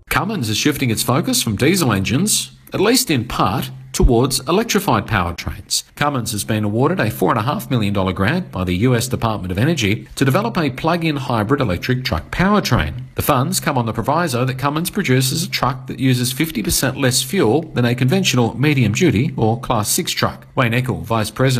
Cummins is shifting its focus from diesel engines, at least in part, towards electrified powertrains. Cummins has been awarded a $4.5 million grant by the US Department of Energy to develop a plug-in hybrid electric truck powertrain. The funds come on the proviso that Cummins produces a truck that uses 50% less fuel than a conventional medium-duty or Class 6 truck. Wayne Eckel, Vice President